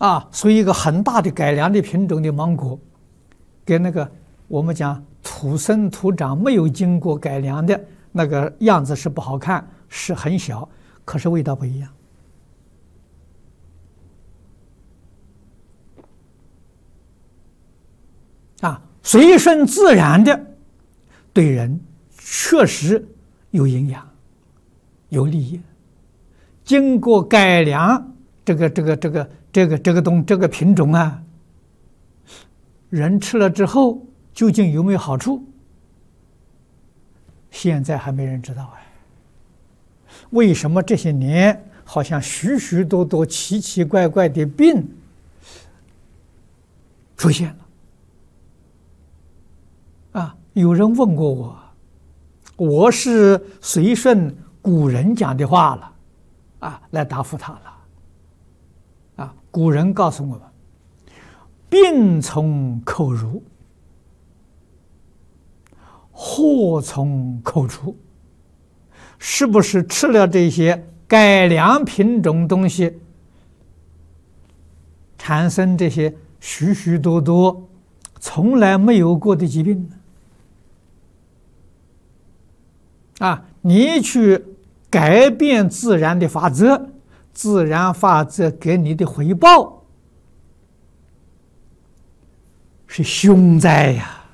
所以一个很大的改良的品种的芒果，跟那个我们讲土生土长没有经过改良的那个样子是不好看，是很小，可是味道不一样。随顺自然的，对人确实有营养、有利益。经过改良，这个品种啊，人吃了之后究竟有没有好处？现在还没人知道哎。为什么这些年好像许许多多奇奇怪怪的病出现了？有人问过我，我是随顺古人讲的话了，来答复他了。古人告诉我们，病从口入，祸从口出。是不是吃了这些改良品种东西，产生这些许许多多从来没有过的疾病呢？你去改变自然的法则，自然法则给你的回报是凶灾呀！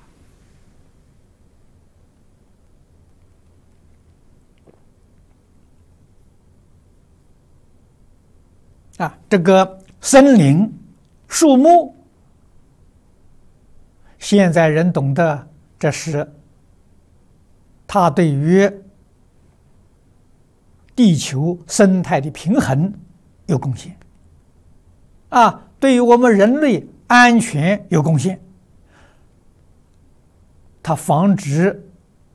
这个森林、树木，现在人懂得，这是它对于地球生态的平衡有贡献，对于我们人类安全有贡献。它防止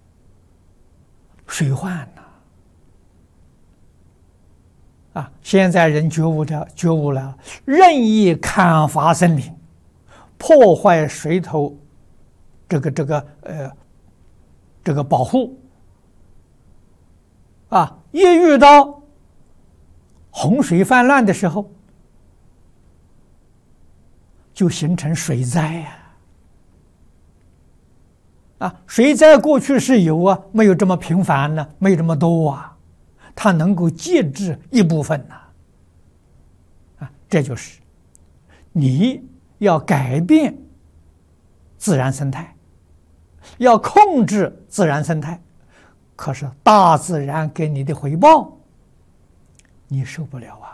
水患现在人觉悟了，任意砍伐森林，破坏水头这个保护一遇到洪水泛滥的时候，就形成水灾水灾过去是有没有这么频繁呢？没有这么多它能够节制一部分这就是你要改变自然生态，要控制自然生态，可是大自然给你的回报你受不了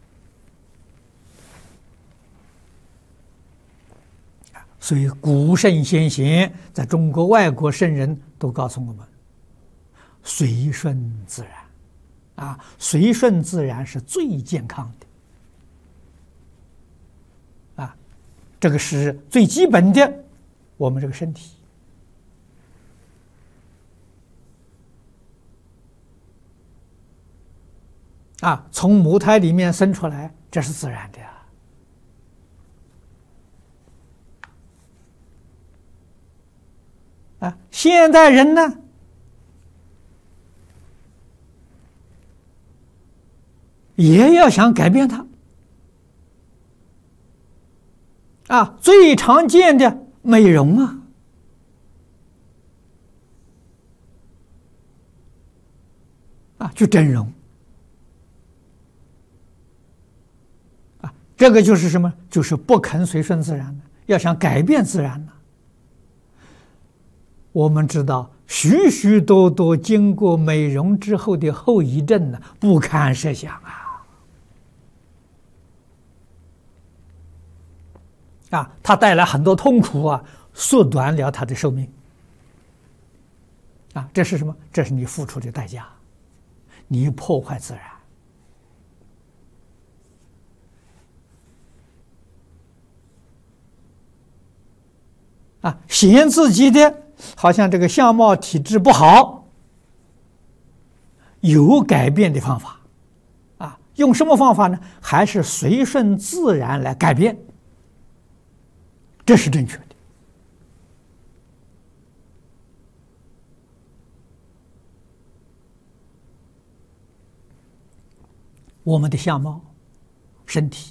所以古圣先贤在中国外国圣人都告诉我们，随顺自然随顺自然是最健康的这个是最基本的，我们这个身体从母胎里面生出来，这是自然的现代人呢，也要想改变它最常见的美容就整容这个就是什么？就是不肯随顺自然的，要想改变自然呢。我们知道许许多多经过美容之后的后遗症呢，不堪设想它带来很多痛苦缩短了它的寿命这是什么？这是你付出的代价，你破坏自然嫌自己的好像这个相貌体质不好，有改变的方法用什么方法呢？还是随顺自然来改变，这是正确的。我们的相貌、身体